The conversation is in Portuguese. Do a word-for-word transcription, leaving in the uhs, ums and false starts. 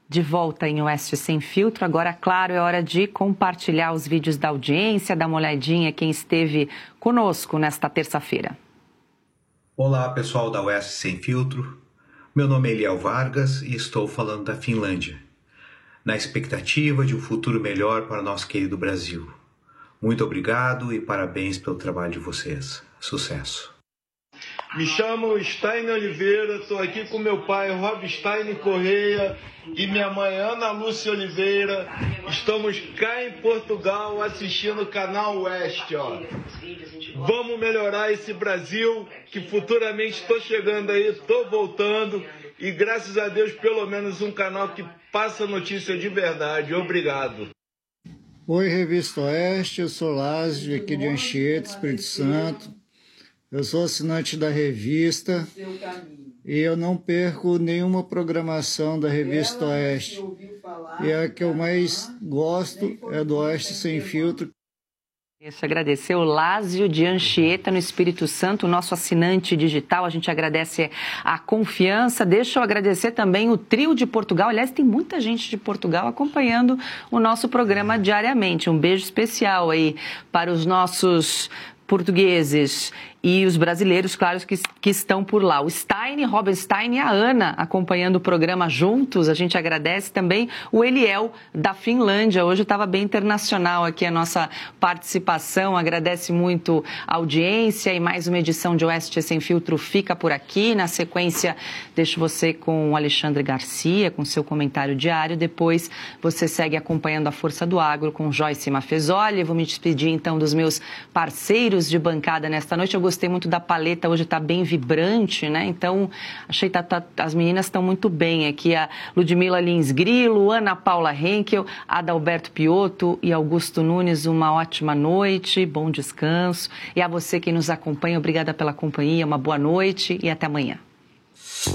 De volta em Oeste Sem Filtro, agora, claro, é hora de compartilhar os vídeos da audiência, dar uma olhadinha quem esteve conosco nesta terça-feira. Olá, pessoal da Oeste Sem Filtro. Meu nome é Eliel Vargas e estou falando da Finlândia, na expectativa de um futuro melhor para o nosso querido Brasil. Muito obrigado e parabéns pelo trabalho de vocês. Sucesso! Me chamo Stein Oliveira, estou aqui com meu pai Rob Stein Correia e minha mãe Ana Lúcia Oliveira. Estamos cá em Portugal assistindo o canal Oeste. Ó. Vamos melhorar esse Brasil, que futuramente estou chegando aí, estou voltando. E graças a Deus, pelo menos um canal que passa notícia de verdade. Obrigado. Oi, Revista Oeste, eu sou Lázio, aqui de Anchieta, Espírito Santo. Eu sou assinante da revista e eu não perco nenhuma programação da Revista Oeste. E a que eu mais gosto é do Oeste Sem Filtro. Deixa eu agradecer o Lázio de Anchieta, no Espírito Santo, nosso assinante digital. A gente agradece a confiança. Deixa eu agradecer também o Trio de Portugal. Aliás, tem muita gente de Portugal acompanhando o nosso programa diariamente. Um beijo especial aí para os nossos portugueses e os brasileiros, claro, que, que estão por lá. O Stein, Robin Stein e a Ana acompanhando o programa juntos. A gente agradece também o Eliel da Finlândia. Hoje estava bem internacional aqui a nossa participação. Agradece muito a audiência e mais uma edição de Oeste Sem Filtro fica por aqui. Na sequência, deixo você com o Alexandre Garcia, com seu comentário diário. Depois você segue acompanhando a Força do Agro com Joyce Mafezoli. Vou me despedir então dos meus parceiros de bancada nesta noite. Eu gostei muito da paleta, hoje está bem vibrante, né? Então, achei que tá, tá, as meninas estão muito bem aqui. A Ludmila Lins Grilo, Ana Paula Henkel, Adalberto Piotto e Augusto Nunes, uma ótima noite, bom descanso. E a você que nos acompanha, obrigada pela companhia, uma boa noite e até amanhã.